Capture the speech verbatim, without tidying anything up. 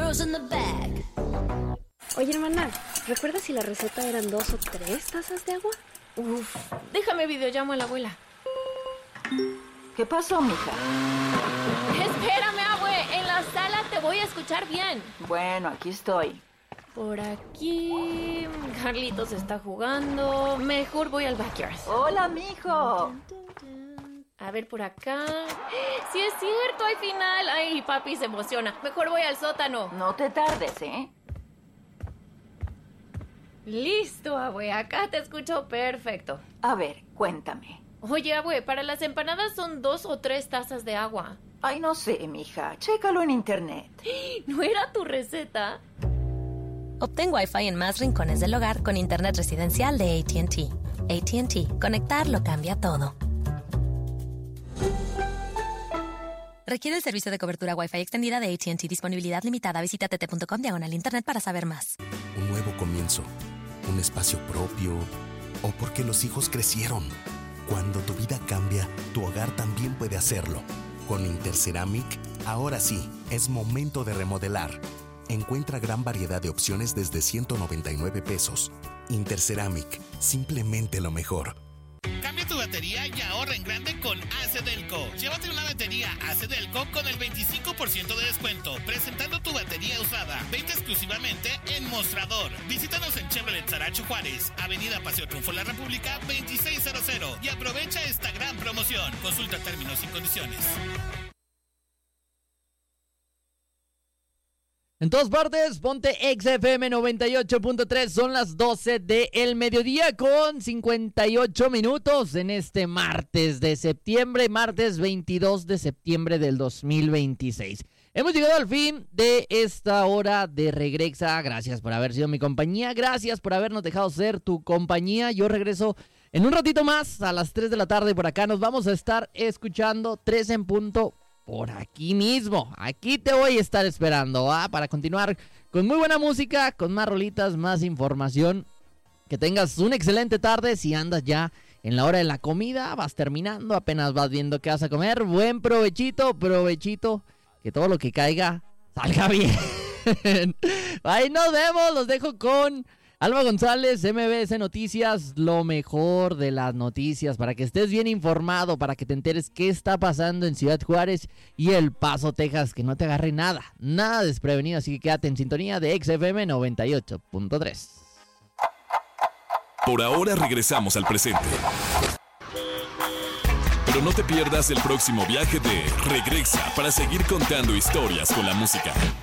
girls in the back. Oye, hermana, ¿recuerdas si la receta eran dos o tres tazas de agua? Uf, déjame videollamo a la abuela. ¿Qué pasó, mija? Espérame, abue, en la sala te voy a escuchar bien. Bueno, aquí estoy. Por aquí... Carlitos está jugando. Mejor voy al backyard. Hola, mijo. A ver, por acá... ¡Sí es cierto! ¡Hay final! ¡Ay, papi se emociona! Mejor voy al sótano. No te tardes, ¿eh? Listo, abue. Acá te escucho perfecto. A ver, cuéntame. Oye, abue, para las empanadas son dos o tres tazas de agua. Ay, no sé, mija. Chécalo en internet. ¿No era tu receta? Obtén Wi-Fi en más rincones del hogar con internet residencial de A T and T. A T and T. Conectar lo cambia todo. Requiere el servicio de cobertura Wi-Fi extendida de A T and T. Disponibilidad limitada. Visita t t punto com diagonal internet para saber más. Un nuevo comienzo. Un espacio propio. O porque los hijos crecieron. Cuando tu vida cambia, tu hogar también puede hacerlo. Con Interceramic, ahora sí, es momento de remodelar. Encuentra gran variedad de opciones desde ciento noventa y nueve pesos. Interceramic, simplemente lo mejor. Cambia tu batería y ahorra en grande con A C Delco. Llévate una batería A C Delco con el veinticinco por ciento de descuento, presentando tu batería usada. Venta exclusivamente en Mostrador. Visítanos en Chevrolet Saracho Juárez, Avenida Paseo Triunfo La República veintiséis cero y aprovecha esta gran promoción. Consulta términos y condiciones. En todas partes, ponte X F M noventa y ocho punto tres, son las doce del mediodía con cincuenta y ocho minutos en este martes de septiembre, martes veintidós de septiembre del dos mil veintiséis. Hemos llegado al fin de esta hora de Regrexa, gracias por haber sido mi compañía, gracias por habernos dejado ser tu compañía. Yo regreso en un ratito más a las tres de la tarde por acá, nos vamos a estar escuchando tres en punto. Por aquí mismo, aquí te voy a estar esperando, ¿ah? Para continuar con muy buena música, con más rolitas, más información. Que tengas una excelente tarde. Si andas ya en la hora de la comida, vas terminando, apenas vas viendo qué vas a comer. Buen provechito, provechito, que todo lo que caiga salga bien. Ahí nos vemos, los dejo con Alba González, M B S Noticias, lo mejor de las noticias, para que estés bien informado, para que te enteres qué está pasando en Ciudad Juárez y El Paso, Texas, que no te agarre nada, nada desprevenido, así que quédate en sintonía de X F M noventa y ocho punto tres. Por ahora regresamos al presente. Pero no te pierdas el próximo viaje de Regrexa para seguir contando historias con la música.